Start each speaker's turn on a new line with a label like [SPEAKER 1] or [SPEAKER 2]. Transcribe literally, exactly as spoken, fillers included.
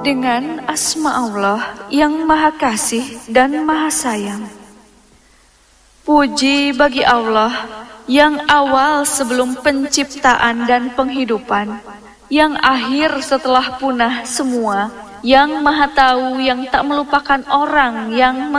[SPEAKER 1] dengan asma Allah yang Maha Kasih dan Maha Sayang. Puji bagi Allah yang awal sebelum penciptaan dan penghidupan, yang akhir setelah punah semua, yang Maha Tahu yang tak melupakan orang yang